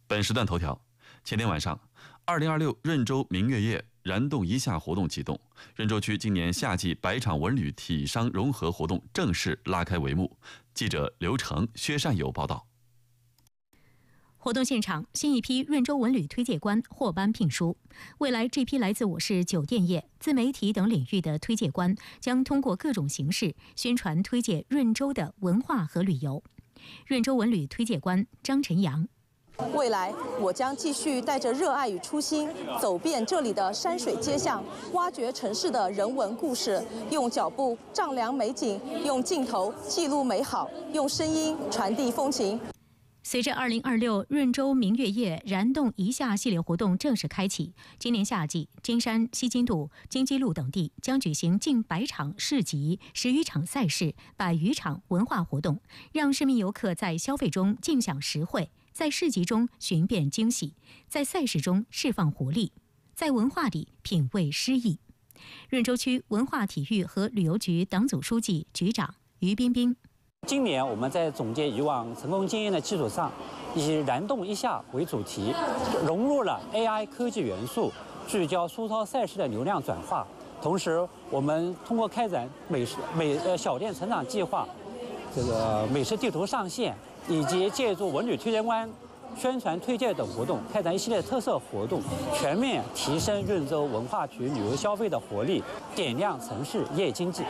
本时段头条：前天晚上，2026润州明月夜燃动一夏活动启动，润州区今年夏季百场文旅体商融合活动正式拉开帷幕。记者刘成、薛善友报道。 活动现场，新一批润州文旅推介官获颁聘书。未来，这批来自我市酒店业、自媒体等领域的推介官将通过各种形式宣传推介润州的文化和旅游。润州文旅推介官张晨阳。 未来，我将继续带着热爱与初心，走遍这里的山水街巷，挖掘城市的人文故事，用脚步丈量美景，用镜头记录美好，用声音传递风情。 随着2026润州明月夜燃动一夏系列活动正式开启，今年夏季，金山、西津渡、金鸡路等地将举行近100场市集、10余场赛事、100余场文化活动，让市民游客在消费中尽享实惠，在市集中寻遍惊喜，在赛事中释放活力，在文化里品味诗意。润州区文化体育和旅游局党组书记、局长于彬彬。 今年我们在总结以往成功经验的基础上，以燃动一夏为主题，融入了 AI 科技元素，聚焦书超赛事的流量转化。同时，我们通过开展小店成长计划、美食地图上线，以及借助文旅推荐官宣传推介等活动，开展一系列特色活动，全面提升润州文化局旅游消费的活力，点亮城市夜经济。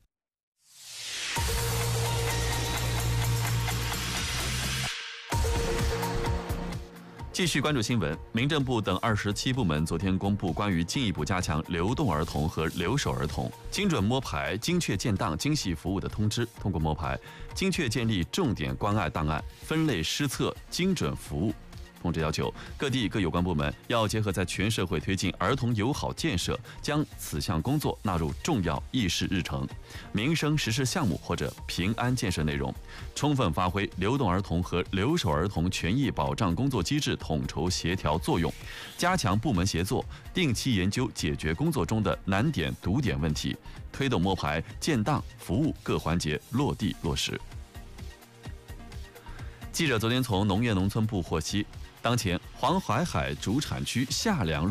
继续关注新闻，民政部等27部门昨天公布关于进一步加强流动儿童和留守儿童精准摸排、精确建档、精细服务的通知。通过摸排，精确建立重点关爱档案，分类施策，精准服务。通知要求各地各有关部门要结合在全社会推进儿童友好建设，将此项工作纳入重要议事日程、民生实施项目或者平安建设内容，充分发挥流动儿童和留守儿童权益保障工作机制统筹协调作用，加强部门协作，定期研究解决工作中的难点堵点问题，推动摸排、建档、服务各环节落地落实。记者昨天从农业农村部获悉，当前黄淮海主产区夏粮